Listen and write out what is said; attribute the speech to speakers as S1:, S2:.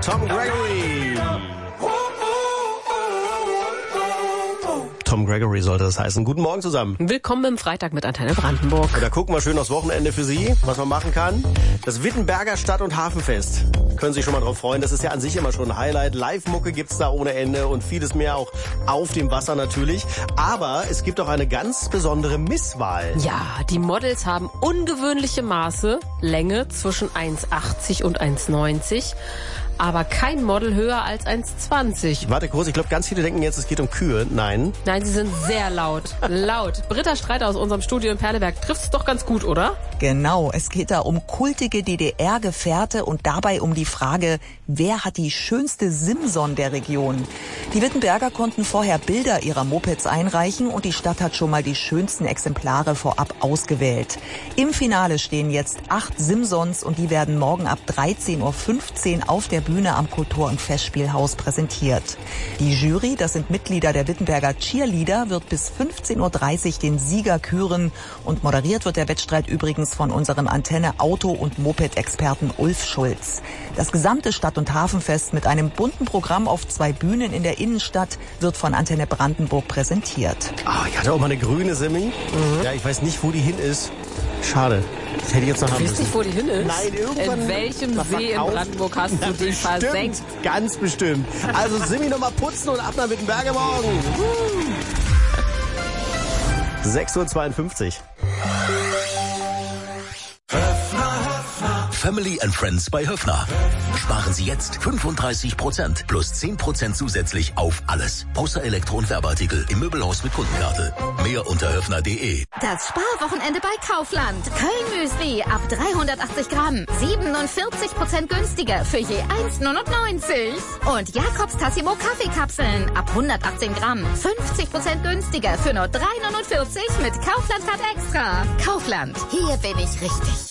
S1: Tom Gregory. Tom Gregory sollte das heißen. Guten Morgen zusammen.
S2: Willkommen im Freitag mit Antenne Brandenburg.
S1: Und da gucken wir schön aufs Wochenende für Sie, was man machen kann. Das Wittenberger Stadt- und Hafenfest. Können Sie sich schon mal drauf freuen. Das ist ja an sich immer schon ein Highlight. Live-Mucke gibt's da ohne Ende und vieles mehr auch auf dem Wasser natürlich. Aber es gibt auch eine ganz besondere Misswahl.
S2: Ja, die Models haben ungewöhnliche Maße, Länge zwischen 1,80 und 1,90. Aber kein Model höher als 1,20.
S1: Warte kurz, ich glaube, ganz viele denken jetzt, es geht um Kühe. Nein.
S2: Nein, sie sind sehr laut. Laut. Britta Streiter aus unserem Studio in Perleberg trifft es doch ganz gut, oder?
S3: Genau, es geht da um kultige DDR-Gefährte und dabei um die Frage, wer hat die schönste Simson der Region? Die Wittenberger konnten vorher Bilder ihrer Mopeds einreichen und die Stadt hat schon mal die schönsten Exemplare vorab ausgewählt. Im Finale stehen jetzt 8 Simsons und die werden morgen ab 13:15 Uhr auf der Bühne am Kultur- und Festspielhaus präsentiert. Die Jury, das sind Mitglieder der Wittenberger Cheerleader, wird bis 15:30 Uhr den Sieger küren und moderiert wird der Wettstreit übrigens von unserem Antenne-Auto- und Moped-Experten Ulf Schulz. Das gesamte Stadt- und Hafenfest mit einem bunten Programm auf 2 Bühnen in der Innenstadt wird von Antenne Brandenburg präsentiert.
S1: Ich hatte auch mal eine grüne Simi. Ja, ich weiß nicht, wo die hin ist. Schade. Das hätte ich jetzt noch haben müssen.
S2: Weißt du nicht, wo die hin ist?
S1: Nein, irgendwann.
S2: In welchem See in Brandenburg hast du die versenkt?
S1: Ganz bestimmt. Also Simi nochmal putzen und ab nach Wittenberger morgen. 6:52 Uhr.
S4: Family and Friends bei Höffner. Sparen Sie jetzt 35% plus 10% zusätzlich auf alles. Außer Elektro- und Werbeartikel im Möbelhaus mit Kundenkarte. Mehr unter höffner.de.
S5: Das Sparwochenende bei Kaufland. Köln-Müsli ab 380 Gramm. 47% günstiger für je 1,99. Und Jakobs Tassimo Kaffeekapseln ab 118 Gramm. 50% günstiger für nur 3,49 mit Kaufland Card Extra. Kaufland. Hier bin ich richtig.